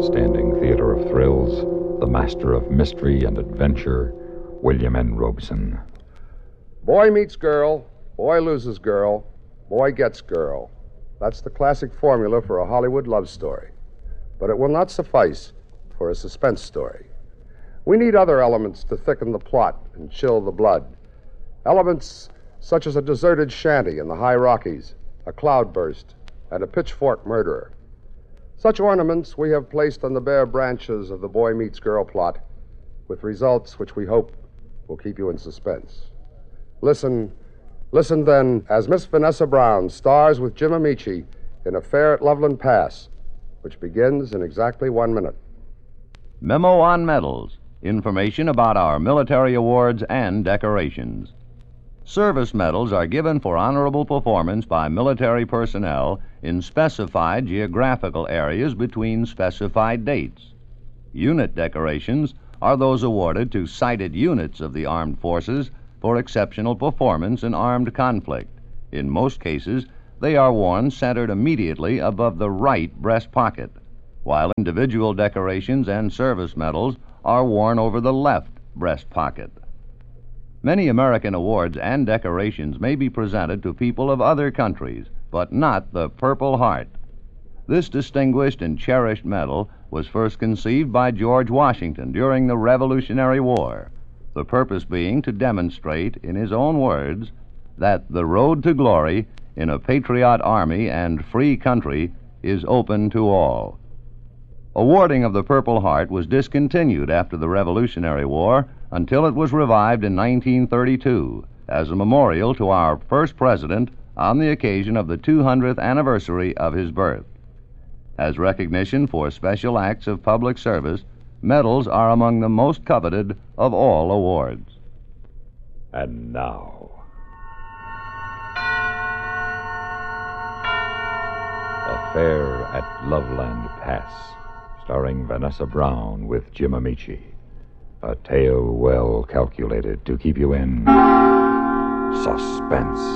outstanding theater of thrills, the master of mystery and adventure, William N. Robson. Boy meets girl, boy loses girl, boy gets girl. That's the classic formula for a Hollywood love story. But it will not suffice for a suspense story. We need other elements to thicken the plot and chill the blood. Elements such as a deserted shanty in the high Rockies, a cloudburst, and a pitchfork murderer. Such ornaments we have placed on the bare branches of the boy meets girl plot, with results which we hope will keep you in suspense. Listen then, as Miss Vanessa Brown stars with Jim Amici in Affair at Loveland Pass, which begins in exactly 1 minute. Memo on medals. Information about our military awards and decorations. Service medals are given for honorable performance by military personnel in specified geographical areas between specified dates. Unit decorations are those awarded to cited units of the armed forces for exceptional performance in armed conflict. In most cases, they are worn centered immediately above the right breast pocket, while individual decorations and service medals are worn over the left breast pocket. Many American awards and decorations may be presented to people of other countries, but not the Purple Heart. This distinguished and cherished medal was first conceived by George Washington during the Revolutionary War, the purpose being to demonstrate, in his own words, that the road to glory in a patriot army and free country is open to all. Awarding of the Purple Heart was discontinued after the Revolutionary War until it was revived in 1932 as a memorial to our first president on the occasion of the 200th anniversary of his birth. As recognition for special acts of public service, medals are among the most coveted of all awards. And now, Affair at Loveland Pass, starring Vanessa Brown with Jim Amici. A tale well calculated to keep you in suspense.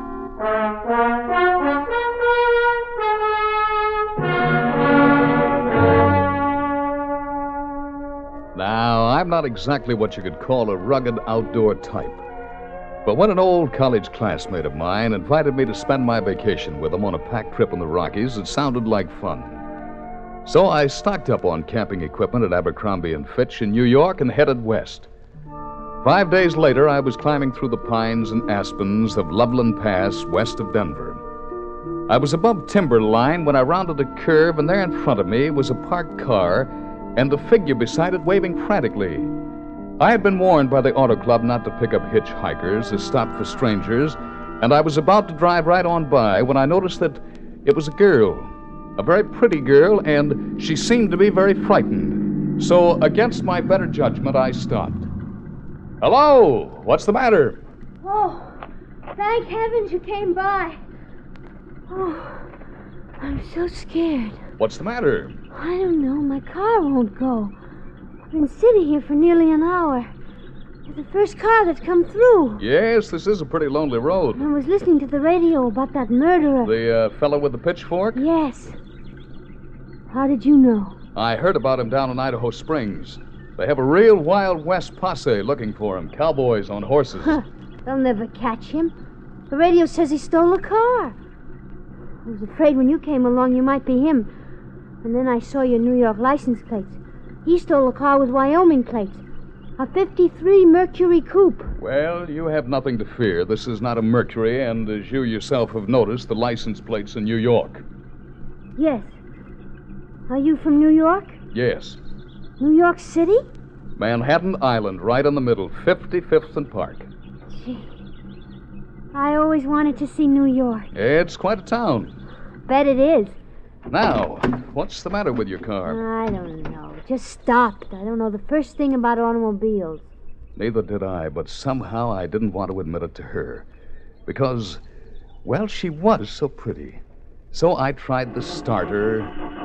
Now, I'm not exactly what you could call a rugged outdoor type. But when an old college classmate of mine invited me to spend my vacation with him on a packed trip in the Rockies, it sounded like fun. So I stocked up on camping equipment at Abercrombie & Fitch in New York and headed west. 5 days later, I was climbing through the pines and aspens of Loveland Pass west of Denver. I was above timberline when I rounded a curve, and there in front of me was a parked car and a figure beside it waving frantically. I had been warned by the Auto Club not to pick up hitchhikers or stop for strangers, and I was about to drive right on by when I noticed that it was a girl. A very pretty girl, and she seemed to be very frightened. So, against my better judgment, I stopped. Hello! What's the matter? Oh, thank heavens you came by. Oh, I'm so scared. What's the matter? I don't know. My car won't go. I've been sitting here for nearly an hour. You're the first car that's come through. Yes, this is a pretty lonely road. I was listening to the radio about that murderer. The fellow with the pitchfork? Yes. How did you know? I heard about him down in Idaho Springs. They have a real Wild West posse looking for him. Cowboys on horses. Huh. They'll never catch him. The radio says he stole a car. I was afraid when you came along you might be him. And then I saw your New York license plates. He stole a car with Wyoming plates. A 53 Mercury coupe. Well, you have nothing to fear. This is not a Mercury, and as you yourself have noticed, the license plate's in New York. Yes. Are you from New York? Yes. New York City? Manhattan Island, right in the middle, 55th and Park. Gee. I always wanted to see New York. It's quite a town. Bet it is. Now, what's the matter with your car? I don't know. It just stopped. I don't know the first thing about automobiles. Neither did I, but somehow I didn't want to admit it to her. Because, well, she was so pretty. So I tried the starter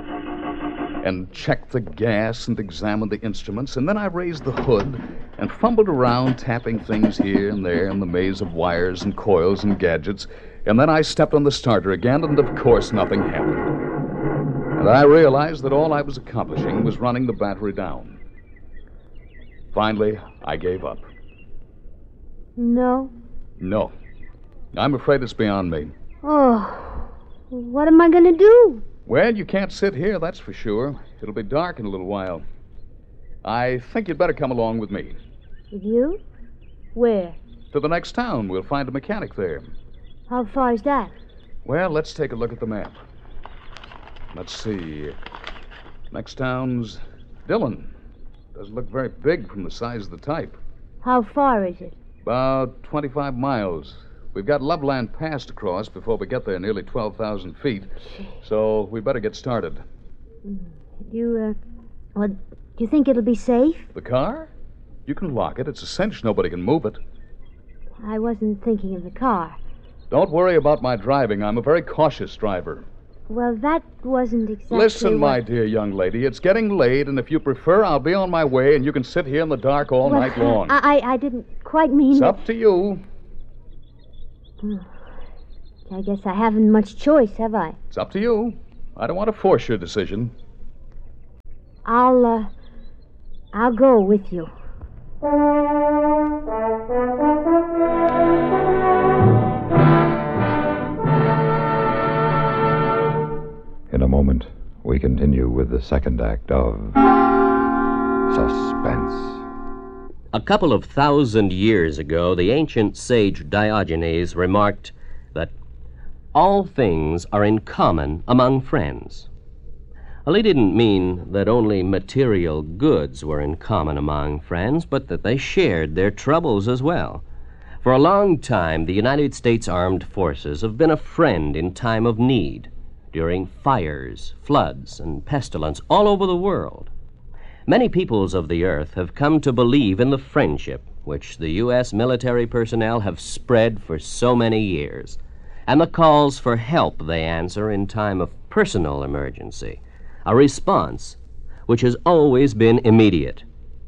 and checked the gas and examined the instruments, and then I raised the hood and fumbled around, tapping things here and there in the maze of wires and coils and gadgets, and then I stepped on the starter again, and of course nothing happened. And I realized that all I was accomplishing was running the battery down. Finally, I gave up. No? No. I'm afraid it's beyond me. Oh, what am I going to do? Well, you can't sit here, that's for sure. It'll be dark in a little while. I think you'd better come along with me. With you? Where? To the next town. We'll find a mechanic there. How far is that? Well, let's take a look at the map. Let's see. Next town's Dillon. Doesn't look very big from the size of the type. How far is it? About 25 miles. We've got Loveland Pass to cross before we get there, nearly 12,000 feet. So we better get started. Do you think it'll be safe? The car? You can lock it. It's a cinch nobody can move it. I wasn't thinking of the car. Don't worry about my driving. I'm a very cautious driver. Well, that wasn't exactly Listen, my dear young lady, it's getting late, and if you prefer, I'll be on my way, and you can sit here in the dark all night long. I didn't quite mean It's that. up to you. I guess I haven't much choice, have I? It's up to you. I don't want to force your decision. I'll go with you. In a moment, we continue with the second act of Suspense. A couple of 1,000 years ago, the ancient sage Diogenes remarked that all things are in common among friends. Well, he didn't mean that only material goods were in common among friends, but that they shared their troubles as well. For a long time, the United States Armed Forces have been a friend in time of need, during fires, floods, and pestilence all over the world. Many peoples of the earth have come to believe in the friendship which the U.S. military personnel have spread for so many years, and the calls for help they answer in time of personal emergency, a response which has always been immediate.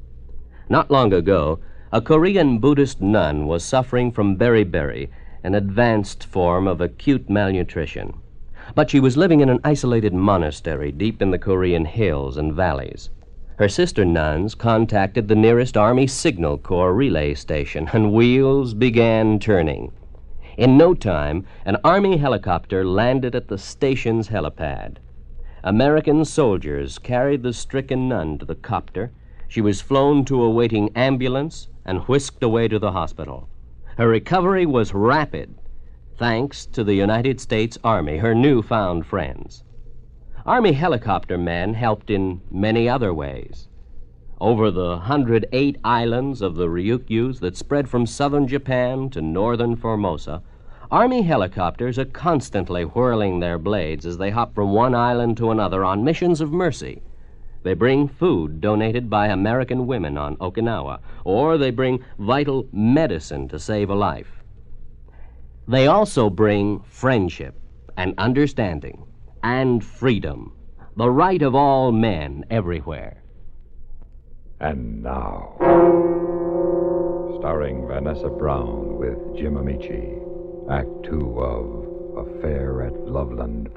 Not long ago, a Korean Buddhist nun was suffering from beriberi, an advanced form of acute malnutrition. But she was living in an isolated monastery deep in the Korean hills and valleys. Her sister nuns contacted the nearest Army Signal Corps relay station, and wheels began turning. In no time, an Army helicopter landed at the station's helipad. American soldiers carried the stricken nun to the copter. She was flown to a waiting ambulance and whisked away to the hospital. Her recovery was rapid, thanks to the United States Army, her newfound friends. Army helicopter men helped in many other ways. Over the 108 islands of the Ryukyus that spread from southern Japan to northern Formosa, Army helicopters are constantly whirling their blades as they hop from one island to another on missions of mercy. They bring food donated by American women on Okinawa, or they bring vital medicine to save a life. They also bring friendship and understanding and freedom, the right of all men everywhere. And now, starring Vanessa Brown with Jim Amici, Act Two of Affair at Loveland